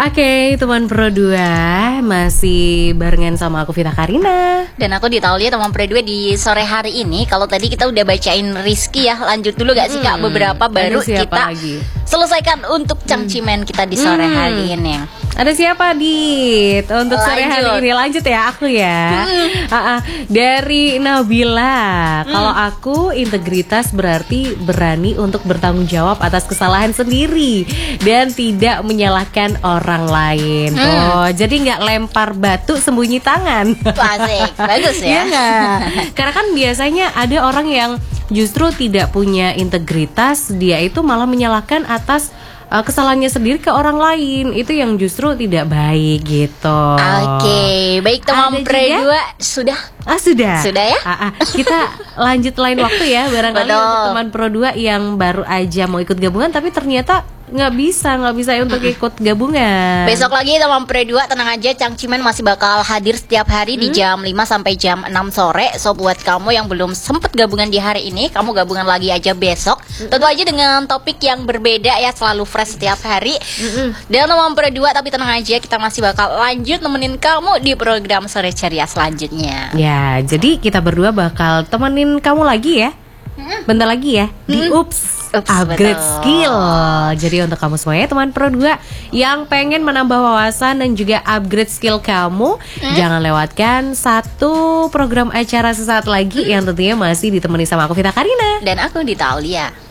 Oke, teman Pro 2 masih barengan sama aku Vita Karina. Dan aku di Taulia teman Pro 2 di sore hari ini. Kalau tadi kita udah bacain Rizky ya, lanjut dulu gak sih Kak? Beberapa baru kita lagi? Selesaikan untuk cangcimen kita di sore hari ini. Ada siapa Dit? Untuk sore hari ini lanjut ya aku ya. Dari Nabila. Kalau aku integritas berarti berani untuk bertanggung jawab atas kesalahan sendiri dan tidak menyalahkan orang lain. Oh, jadi nggak lempar batu sembunyi tangan. Asik, bagus ya. Karena kan biasanya ada orang yang justru tidak punya integritas, dia itu malah menyalahkan atas kesalahannya sendiri ke orang lain. Itu yang justru tidak baik gitu. Oke, baik teman Pro 2 sudah? Sudah ya? Kita lanjut lain waktu ya. Barangkali untuk teman Pro 2 yang baru aja mau ikut gabungan tapi ternyata nggak bisa untuk ikut gabungan. Besok lagi teman Pro 2, tenang aja, Cangcimen masih bakal hadir setiap hari di jam 5 sampai jam 6 sore. So buat kamu yang belum sempet gabungan di hari ini, kamu gabungan lagi aja besok. Tentu aja dengan topik yang berbeda ya, selalu fresh setiap hari. Dan teman Pro 2, tapi tenang aja, kita masih bakal lanjut nemenin kamu di program Sore Ceria selanjutnya. Ya, jadi kita berdua bakal temenin kamu lagi ya. Bentar lagi ya di Upgrade Skill. Jadi untuk kamu semuanya teman Pro 2 yang pengen menambah wawasan dan juga upgrade skill kamu, jangan lewatkan satu program acara sesaat lagi yang tentunya masih ditemani sama aku Vita Karina dan aku di Taulia.